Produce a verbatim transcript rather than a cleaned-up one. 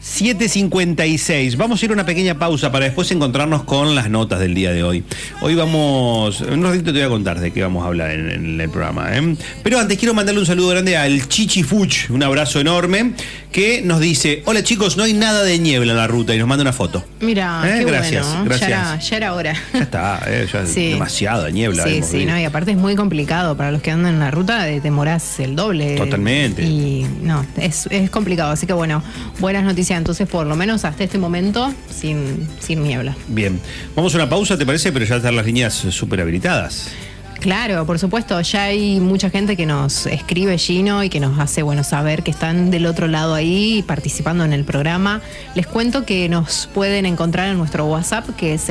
siete cincuenta y seis. Vamos a ir a una pequeña pausa para después encontrarnos con las notas del día de hoy. Hoy vamos, en un ratito te voy a contar de qué vamos a hablar en, en el programa, ¿eh? Pero antes quiero mandarle un saludo grande al Chichi Fuch, un abrazo enorme, que nos dice: hola chicos, no hay nada de niebla en la ruta, y nos manda una foto. Mira, ¿Eh? qué Gracias, bueno. gracias. Ya era, ya era hora. Ya está, eh, ya Sí. demasiada niebla. Sí, hemos sí, visto. no, y aparte es muy complicado para los que andan en la ruta, eh, demorás el doble. Totalmente. Y no, es, es complicado, así que bueno, buenas noticias entonces, por lo menos hasta este momento, sin, sin niebla. Bien, vamos a una pausa, ¿te parece? Pero ya están las líneas súper habilitadas. Claro, por supuesto, ya hay mucha gente que nos escribe, Gino, y que nos hace, bueno, saber que están del otro lado ahí participando en el programa. Les cuento que nos pueden encontrar en nuestro WhatsApp, que es